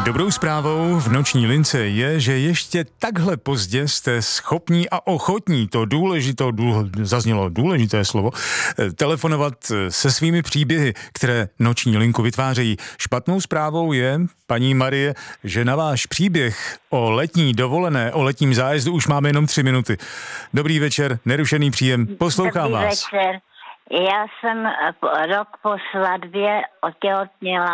Dobrou zprávou v noční lince je, že ještě takhle pozdě jste schopní a ochotní, zaznělo důležité slovo, telefonovat se svými příběhy, které noční linku vytvářejí. Špatnou zprávou je, paní Marie, že na váš příběh o letní dovolené, o letním zájezdu už máme jenom 3 minuty. Dobrý večer, nerušený příjem, poslouchám vás. Dobrý večer. Já jsem rok po svatbě otěhotněla